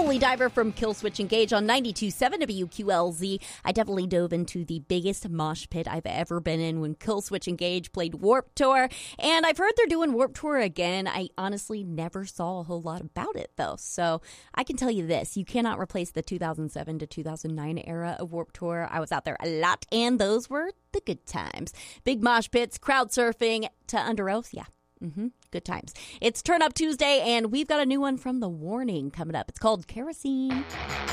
Holy Diver from Killswitch Engage on 92.7 WQLZ. I definitely dove into the biggest mosh pit I've ever been in when Killswitch Engage played Warped Tour. And I've heard they're doing Warped Tour again. I honestly never saw a whole lot about it, though. So I can tell you this. You cannot replace the 2007 to 2009 era of Warped Tour. I was out there a lot, and those were the good times. Big mosh pits, crowd surfing to Under Oath. Yeah. Good times. It's Turn Up Tuesday, and we've got a new one from The Warning coming up. It's called Kerosene.